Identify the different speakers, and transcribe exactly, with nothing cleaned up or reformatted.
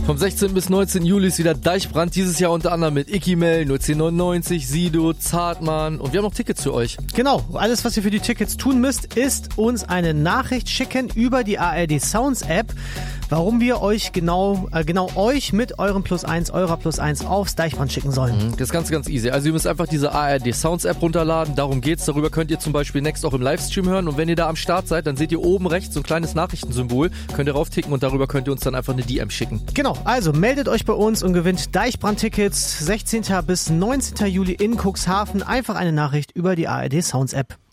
Speaker 1: Vom sechzehnten bis neunzehnten Juli ist wieder Deichbrand, dieses Jahr unter anderem mit Ikimel, null zehn neunundneunzig, Sido, Zartmann und wir haben noch Tickets für euch.
Speaker 2: Genau, alles was ihr für die Tickets tun müsst, ist uns eine Nachricht schicken über die A R D Sounds App, warum wir euch genau, äh, genau euch mit eurem Plus eins, eurer Plus eins aufs Deichbrand schicken sollen.
Speaker 1: Das ist ganz, ganz easy. Also ihr müsst einfach diese A R D Sounds App runterladen, darum geht's. Darüber könnt ihr zum Beispiel Next auch im Livestream hören und wenn ihr da am Start seid, dann seht ihr oben rechts so ein kleines Nachrichtensymbol, könnt ihr raufticken und darüber könnt ihr uns dann einfach eine D M schicken.
Speaker 2: Genau, also meldet euch bei uns und gewinnt Deichbrand-Tickets sechzehnten bis neunzehnten Juli in Cuxhaven. Einfach eine Nachricht über die A R D Sounds App.